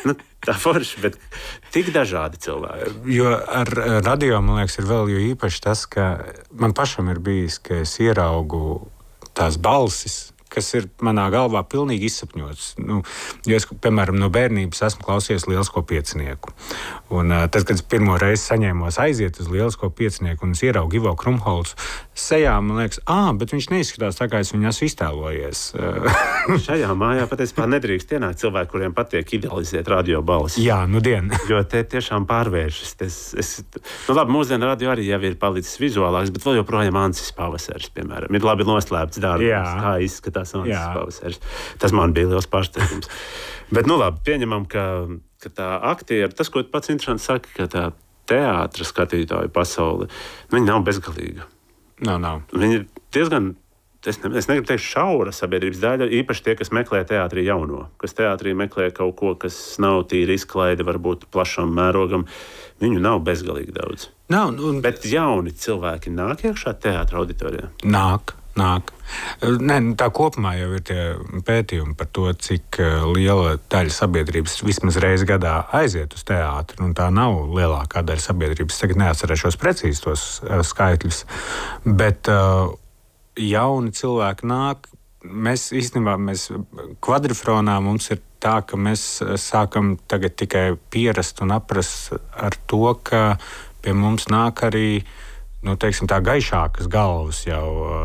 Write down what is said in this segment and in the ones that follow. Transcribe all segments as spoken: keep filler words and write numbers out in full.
nu, tā forši, bet tik dažādi cilvēki. Jo ar radio, man liekas, ir vēl jo īpaši tas, ka man pašam ir bijis, ka es ieraugu tās balsis, kas ir manā galvā pilnīgi izsapņots. Nu, jo es, piemēram, no bērnības esmu klausījies Lielisko piecinieku. Un, uh, tad, kad es pirmo reizi saņēmos aiziet uz Lielisko piecinieku un es ieraugu Ivo Krumholcu sejā, man liekas, ā, bet viņš neizskatās tā, kā es viņu esmu iztēlojies. Šajā mājā patiesībā nedrīkst ienākt cilvēki, kuriem patiek idealizēt radio balsi. Jā, nu dien. Jo te tiešām pārvēršas. Es, es, nu labi, mūsdienu radio arī jau ir palicis vizuālāks, bet vēl joprojām Ancis Pavasaris, piemēram. Ir labi noslēpts darbs, kā izskatās Ancis Pavasaris. Tas man bija liels pārsteigums. Bet, nu labi, pieņemam, ka, ka tā aktiera, tas, ko pats interesanti saka, ka tā teātra skatītāju pasaule, viņa nav bezgalīga. Nav, nav. Viņa ir diezgan, es, ne, es negribu teikt šaura sabiedrības daļa, īpaši tie, kas meklē teātrī jauno, kas teātrī meklē kaut ko, kas nav tīri izklaide, varbūt plašam mērogam, viņu nav bezgalīgi daudz. Nav, un... Bet jauni cilvēki nāk iekšā teātra auditorijā? Nāk. Nāk. Nē, tā kopumā jau ir tie pētījumi par to, cik liela daļa sabiedrības vismaz reizi gadā aiziet uz teātri. Tā nav lielākā daļa sabiedrības. Tagad neatcerēšos precīzi tos uh, skaitļus. Bet uh, jauni cilvēki nāk. Mēs īstenībā mēs kvadrifronā mums ir tā, ka mēs sākam tagad tikai pierast un aprast ar to, ka pie mums nāk arī nu, teiksim, tā gaišākas galvas jau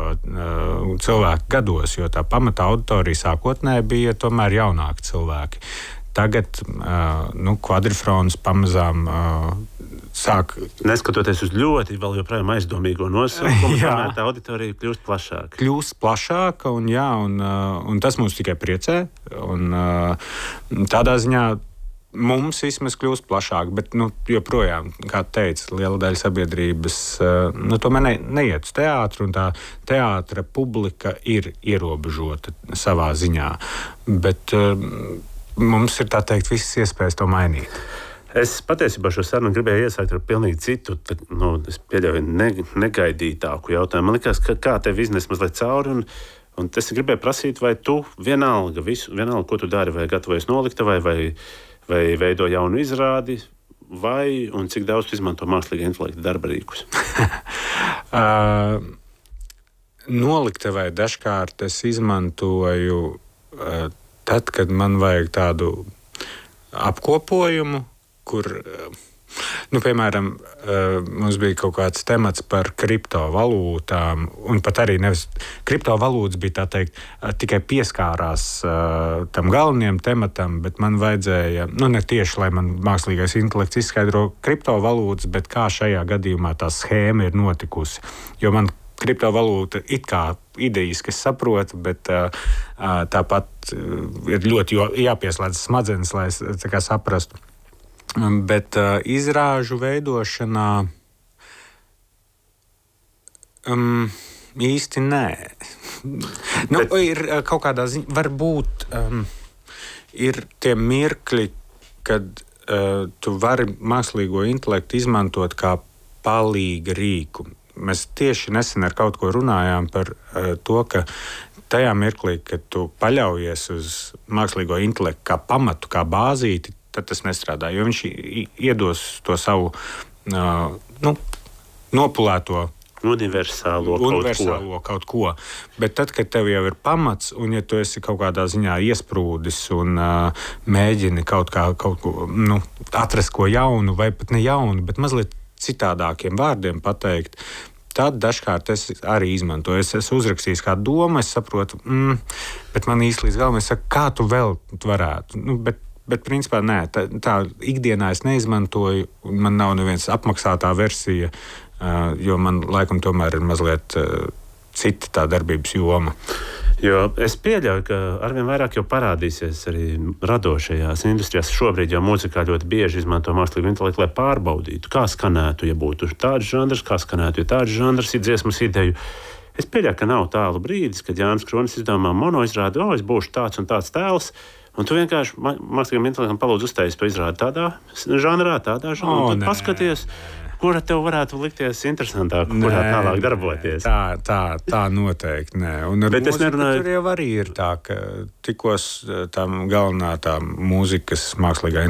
uh, cilvēku gados, jo tā pamata auditorija sākotnēji bija tomēr jaunāki cilvēki. Tagad uh, nu, kvadrifrons pamazām uh, sāk... Neskatoties uz ļoti vēl joprojām aizdomīgo nosaukumu, tomēr tā auditorija kļūst plašāka. Kļūst plašāka, un, jā, un, uh, un tas mūs tikai priecē. Un, uh, tādā ziņā mums vismaz kļūst plašāk, bet nu, joprojām, kā teica, liela daļa sabiedrības nu, tomēr ne, neiet uz teātru, un tā teātra publika ir ierobežota savā ziņā. Bet uh, mums ir, tā teikt, visas iespējas to mainīt. Es patiesībā šo sarunu gribēju iesākt ar pilnīgi citu, tad, nu, es pieļauju ne, negaidītāku jautājumu. Man likās, ka kā tev iznes mazliet cauri, un, un es gribēju prasīt, vai tu vienalga, visu, vienalga, ko tu dari, vai gatavojies noliktavai, vai vai veido jaunu izrādi, vai un cik daudz tu izmanto mākslīgā intelekta darba rīkus? uh, noliktavai dažkārt es izmantoju uh, tad, kad man vajag tādu apkopojumu, kur, uh, nu, piemēram, uh, mums bija kaut kāds temats par kriptovalūtām, un pat arī nevis kriptovalūtas bija, tā teikt, uh, tikai pieskārās uh, tam galvenajam tematam, bet man vajadzēja, nu, ne tieši, lai man mākslīgais intelekts izskaidro kriptovalūtas, bet kā šajā gadījumā tā schēma ir notikusi. Jo man kriptovalūta it kā idejas, kas saprotu, bet uh, tāpat uh, ir ļoti jāpieslēdz smadzenes, lai es tā kā saprastu. Bet uh, izrāžu veidošanā um, īsti nē. Nu, bet... Ir uh, kaut kādā ziņā, varbūt um, ir tie mirkļi, kad uh, tu vari mākslīgo intelektu izmantot kā palīga rīku. Mēs tieši nesen ar kaut ko runājām par uh, to, ka tajā mirklī, kad tu paļaujies uz mākslīgo intelektu kā pamatu, kā bāzīti, tad tas nestrādā, jo viņš iedos to savu uh, nu, nopulēto universālo, universālo kaut ko. kaut ko. Bet tad, kad tev jau ir pamats, un ja tu esi kaut kādā ziņā iesprūdis un uh, mēģini kaut kā kaut ko, nu, atrast ko jaunu, vai pat ne jaunu, bet mazliet citādākiem vārdiem pateikt, tad dažkārt es arī izmantoju. Es esmu uzrakstījis kādu domu, es saprotu, mm, bet man īsti līdz galam es saku, kā tu vēl varētu. Nu, bet Bet, principā, nē, tā, tā ikdienā es neizmantoju, un man nav neviens apmaksātā versija, uh, jo man laikam tomēr ir mazliet uh, cita tā darbības joma. Jo es pieļauju, ka arvien vairāk jau parādīsies arī radošajās industrijās. Šobrīd jau mūzikā ļoti bieži izmanto mākslīgu intelektu, lai pārbaudītu, kā skanētu, ja būtu tāds žanrs, kā skanētu, ja tāds žanrs ir dziesmas ideju. Es pieļauju, ka nav tālu brīdis, kad Jānis Kronis izdomā mono izrādi, o, es būšu tāds un tāds tēls. Un tu vienkārši mākslīgam intelektam palūdz uztaisīt to izrādi tādā žanrā, tādā žanrā. O, un tad paskaties, kura tev varētu likties interesantāk, kurā tālāk darboties. Tā, tā, tā noteikti nē. Un ar mūziku nerunāju... tur jau arī ir tā, ka tikos tam galvenā tā mūzikas mākslīgā